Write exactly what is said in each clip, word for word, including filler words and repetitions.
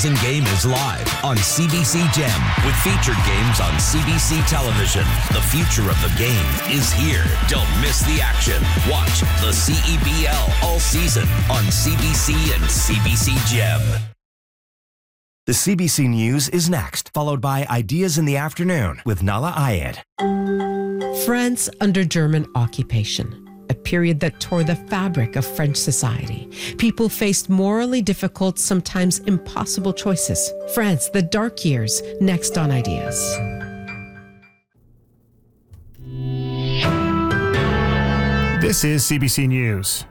season game is live on C B C Gem with featured games on C B C television. The future of the game is here. Don't miss the action. Watch the C E B L all season on C B C and C B C Gem. The C B C News is next, followed by Ideas in the Afternoon with Nala Ayed. France under German occupation, a period that tore the fabric of French society. People faced morally difficult, sometimes impossible choices. France, the dark years, next on Ideas. This is C B C News.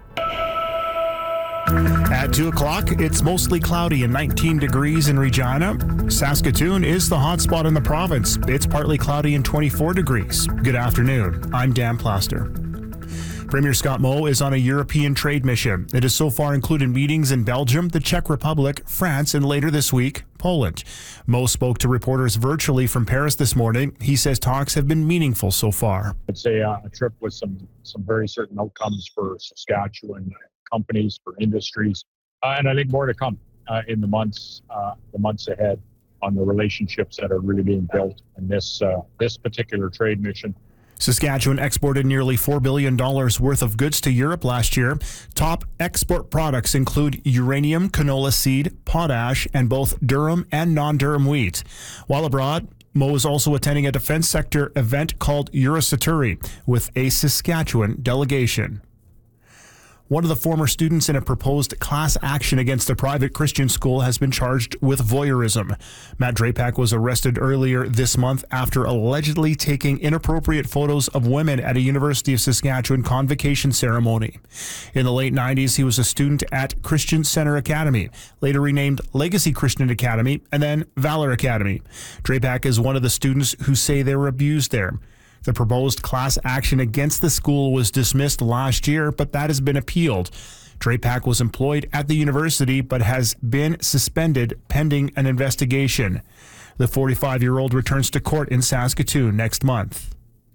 At two o'clock, it's mostly cloudy and nineteen degrees in Regina. Saskatoon is the hot spot in the province. It's partly cloudy and twenty-four degrees. Good afternoon. I'm Dan Plaster. Premier Scott Moe is on a European trade mission. It has so far included meetings in Belgium, the Czech Republic, France, and later this week, Poland. Moe spoke to reporters virtually from Paris this morning. He says talks have been meaningful so far. I'd say uh, a trip with some, some very certain outcomes for Saskatchewan companies, for industries, uh, and I think more to come uh, in the months uh, the months ahead on the relationships that are really being built in this uh, this particular trade mission. Saskatchewan exported nearly four billion dollars worth of goods to Europe last year. Top export products include uranium, canola seed, potash, and both durum and non-durum wheat. While abroad, Moe is also attending a defense sector event called Eurosaturi with a Saskatchewan delegation. One of the former students in a proposed class action against a private Christian school has been charged with voyeurism. Matt Drapak was arrested earlier this month after allegedly taking inappropriate photos of women at a University of Saskatchewan convocation ceremony. In the late nineties, he was a student at Christian Center Academy, later renamed Legacy Christian Academy, and then Valor Academy. Drapak is one of the students who say they were abused there. The proposed class action against the school was dismissed last year, but that has been appealed. Drapak was employed at the university, but has been suspended pending an investigation. The forty-five-year-old returns to court in Saskatoon next month.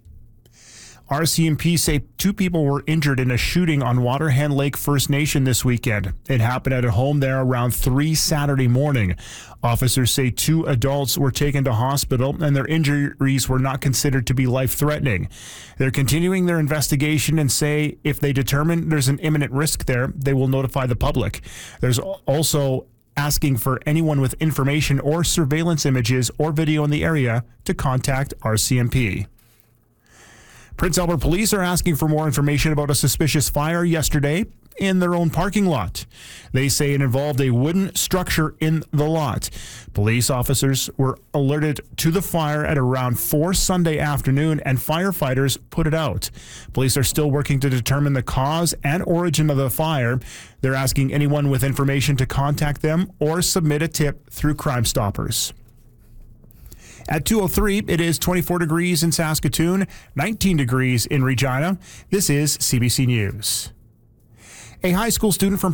R C M P say two people were injured in a shooting on Waterhen Lake First Nation this weekend. It happened at a home there around three Saturday morning. Officers say two adults were taken to hospital and their injuries were not considered to be life-threatening. They're continuing their investigation and say if they determine there's an imminent risk there, they will notify the public. There's also asking for anyone with information or surveillance images or video in the area to contact R C M P. Prince Albert police are asking for more information about a suspicious fire yesterday in their own parking lot. They say it involved a wooden structure in the lot. Police officers were alerted to the fire at around four Sunday afternoon, and firefighters put it out. Police are still working to determine the cause and origin of the fire. They're asking anyone with information to contact them or submit a tip through Crime Stoppers. At two oh three, it is twenty-four degrees in Saskatoon, nineteen degrees in Regina. This is C B C News. A high school student from